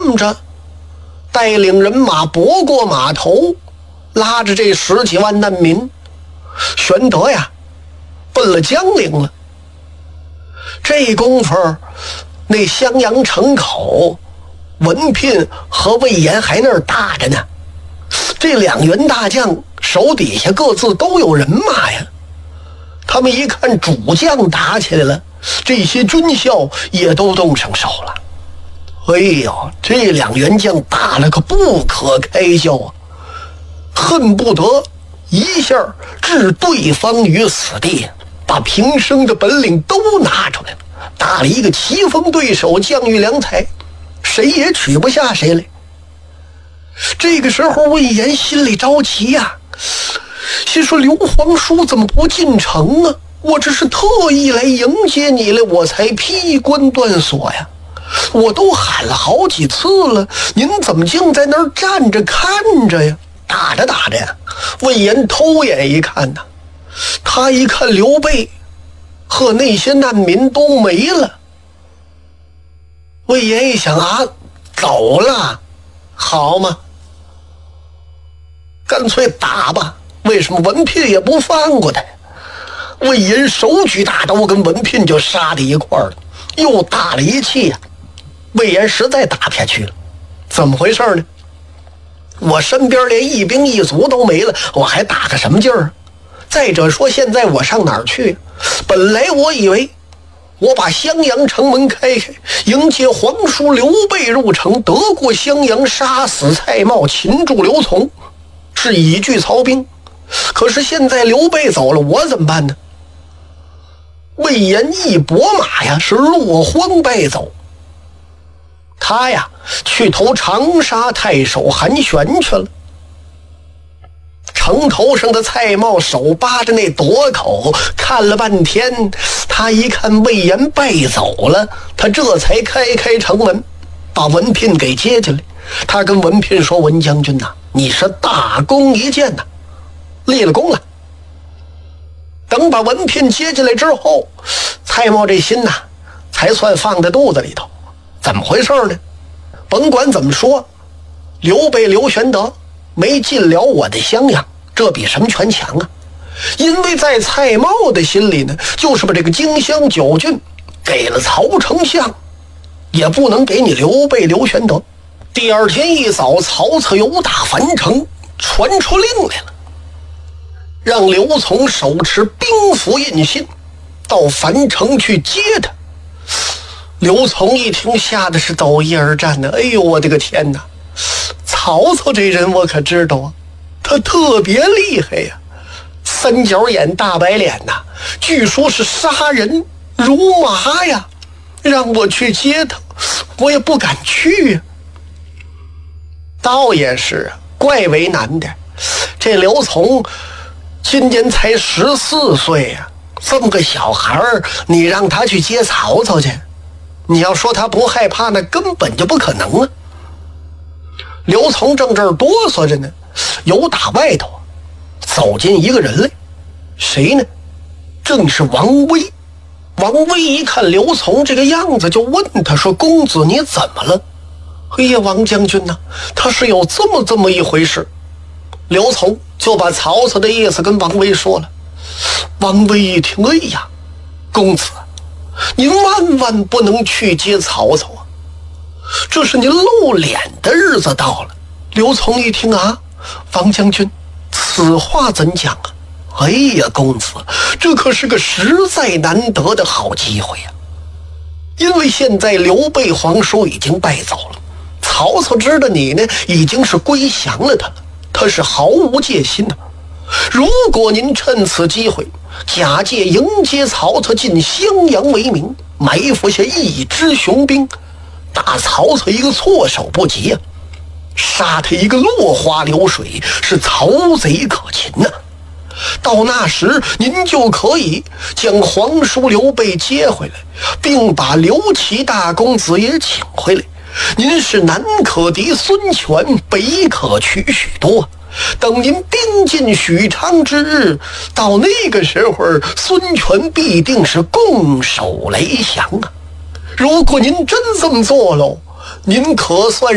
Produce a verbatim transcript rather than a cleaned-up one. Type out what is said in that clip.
么着，带领人马泊过码头，拉着这十几万难民，玄德呀奔了江陵了。这功夫那襄阳城口，文聘和魏延还那儿打着呢。这两员大将手底下各自都有人马呀，他们一看主将打起来了，这些军校也都动上手了。哎呦，这两员将打了个不可开交啊，恨不得一下置对方于死地，把平生的本领都拿出来了，打了一个棋逢对手，将遇良才，谁也取不下谁来。这个时候魏延心里着急呀、啊，心说刘皇叔怎么不进城啊？我这是特意来迎接你来，我才披冠断锁呀，我都喊了好几次了，您怎么竟在那儿站着看着呀？打着打着呀，魏延偷眼一看呐，他一看刘备和那些难民都没了。魏延一想啊，走了，好嘛，干脆打吧，为什么文聘也不放过他？魏延手举大刀跟文聘就杀在一块儿了，又打了一气呀、啊。魏延实在打不下去了，怎么回事呢？我身边连一兵一卒都没了，我还打个什么劲儿？再者说现在我上哪儿去？本来我以为我把襄阳城门开开，迎接皇叔刘备入城，得过襄阳，杀死蔡瑁，擒住刘琮，是以拒曹兵。可是现在刘备走了，我怎么办呢？魏延一拨马呀，是落荒败走。他呀去投长沙太守韩玄去了。城头上的蔡瑁手扒着那垛口看了半天，他一看魏延败走了，他这才开开城门，把文聘给接进来。他跟文聘说：“文将军呐、啊，你是大功一件呐、啊，立了功了。”等把文聘接进来之后，蔡瑁这心呐、啊、才算放在肚子里头。怎么回事呢？甭管怎么说，刘备刘玄德没进了我的襄阳，这比什么全强啊！因为在蔡瑁的心里呢，就是把这个荆襄九郡给了曹丞相，也不能给你刘备刘玄德。第二天一早，曹操由打樊城传出令来了，让刘琮手持兵符印信到樊城去接他。刘琮一听，吓得是抖衣而战呢。哎呦，我的个天哪！曹操这人我可知道啊，他特别厉害呀、啊，三角眼大白脸呐、啊，据说是杀人如麻呀。让我去接他，我也不敢去呀、啊。倒也是啊，怪为难的。这刘琮今年才十四岁呀、啊，这么个小孩儿，你让他去接曹操去？你要说他不害怕，那根本就不可能啊！刘琮正这儿哆嗦着呢，由打外头走进一个人来，谁呢？正是王威。王威一看刘琮这个样子，就问他说：“公子你怎么了？”哎呀，王将军呐、啊，他是有这么这么一回事。刘琮就把曹操的意思跟王威说了。王威一听，哎呀，公子，您万万不能去接曹操啊！这是您露脸的日子到了。刘琮一听啊，王将军，此话怎讲啊？哎呀，公子，这可是个实在难得的好机会呀、啊！因为现在刘备皇叔已经败走了，曹操知道你呢已经是归降了他了，他是毫无戒心的。如果您趁此机会假借迎接曹操进襄阳为名，埋伏下一支雄兵，打曹操一个措手不及啊，杀他一个落花流水，是曹贼可擒呐、啊。到那时您就可以将皇叔刘备接回来，并把刘琦大公子也请回来。您是南可敌孙权，北可取许多。等您兵进许昌之日，到那个时候孙权必定是拱手雷降啊！如果您真这么做喽，您可算